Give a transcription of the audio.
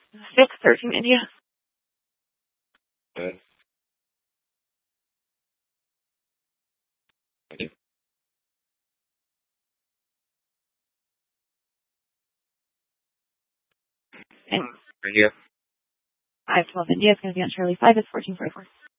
6-13 India. Good. Thank you. And India. 5-12 India is going to be on Charlie 5. It's 14-44.